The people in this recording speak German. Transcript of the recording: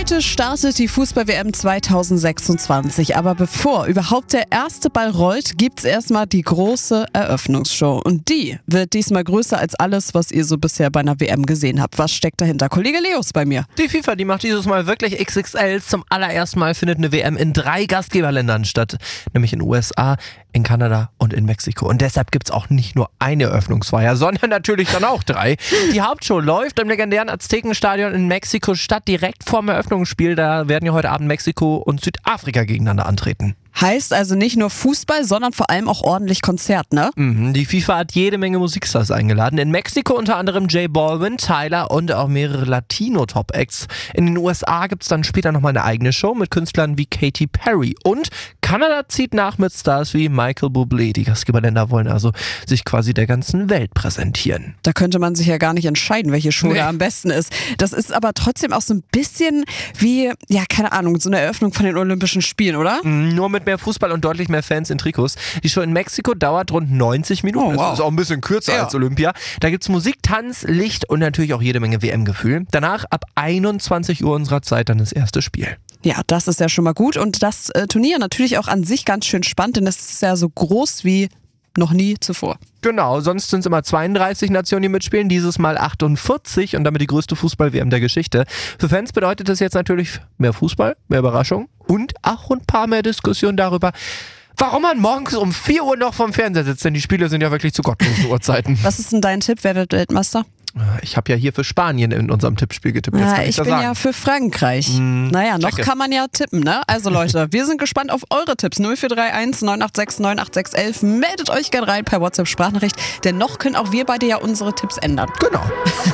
Heute startet die Fußball-WM 2026, aber bevor überhaupt der erste Ball rollt, gibt's erstmal die große Eröffnungsshow. Und die wird diesmal größer als alles, was ihr so bisher bei einer WM gesehen habt. Was steckt dahinter? Kollege Leo ist bei mir. Die FIFA, die macht dieses Mal wirklich XXL. Zum allerersten Mal findet eine WM in 3 Gastgeberländern statt, nämlich in den USA, in Kanada und in Mexiko. Und deshalb gibt's auch nicht nur eine Eröffnungsfeier, sondern natürlich dann auch 3. Die Hauptshow läuft im legendären Aztekenstadion in Mexiko-Stadt direkt vorm Eröffnungsspiel. Da werden ja heute Abend Mexiko und Südafrika gegeneinander antreten. Heißt also nicht nur Fußball, sondern vor allem auch ordentlich Konzert, ne? Die FIFA hat jede Menge Musikstars eingeladen. In Mexiko unter anderem J Balvin, Tyler und auch mehrere Latino-Top-Acts. In den USA gibt's dann später nochmal eine eigene Show mit Künstlern wie Katy Perry. Und Kanada zieht nach mit Stars wie Michael Bublé. Die Gastgeberländer wollen also sich quasi der ganzen Welt präsentieren. Da könnte man sich ja gar nicht entscheiden, welche Show da am besten ist. Das ist aber trotzdem auch so ein bisschen wie, ja, keine Ahnung, so eine Eröffnung von den Olympischen Spielen, oder? Nur mit mehr Fußball und deutlich mehr Fans in Trikots. Die Show in Mexiko dauert rund 90 Minuten. Oh, wow. Das ist auch ein bisschen kürzer als Olympia. Da gibt's Musik, Tanz, Licht und natürlich auch jede Menge WM-Gefühl. Danach ab 21 Uhr unserer Zeit dann das erste Spiel. Ja, das ist ja schon mal gut. Und das Turnier natürlich auch an sich ganz schön spannend, denn es ist ja so groß wie noch nie zuvor. Genau, sonst sind es immer 32 Nationen, die mitspielen, dieses Mal 48 und damit die größte Fußball-WM der Geschichte. Für Fans bedeutet das jetzt natürlich mehr Fußball, mehr Überraschung und auch ein paar mehr Diskussionen darüber, warum man morgens um 4 Uhr noch vorm Fernseher sitzt, denn die Spiele sind ja wirklich zu gottlosen Uhrzeiten. Was ist denn dein Tipp? Wer wird Weltmeister? Ich habe ja hier für Spanien in unserem Tippspiel getippt. Jetzt Ja, kann ich das bin sagen. ja für Frankreich. Naja, noch checke. kann man ja tippen, ne? Also Leute, wir sind gespannt auf eure Tipps. 0431 986 98611. Meldet euch gerne rein per WhatsApp-Sprachnachricht, denn noch können auch wir beide ja unsere Tipps ändern. Genau.